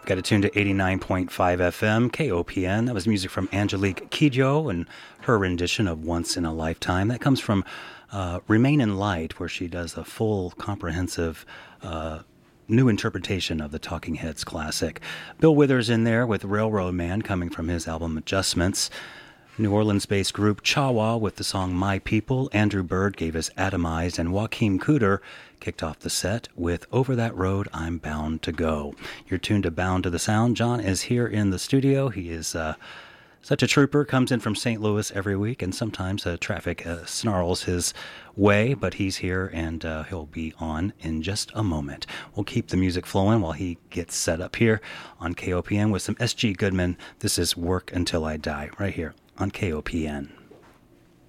Got it tuned to 89.5 FM, KOPN. That was music from Angelique Kidjo and her rendition of Once in a Lifetime. That comes from Remain in Light, where she does a full, comprehensive new interpretation of the Talking Heads classic. Bill Withers in there with Railroad Man, coming from his album Adjustments. New Orleans-based group Chawa with the song My People. Andrew Bird gave us Atomized, and Joachim Cooter kicked off the set with Over That Road I'm Bound to Go. You're tuned to Bound to the Sound. John is here in the studio. He is such a trooper, comes in from St. Louis every week, and sometimes traffic snarls his way, but he's here, and he'll be on in just a moment. We'll keep the music flowing while he gets set up here on KOPN with some S.G. Goodman. This is Work Until I Die, right here on KOPN.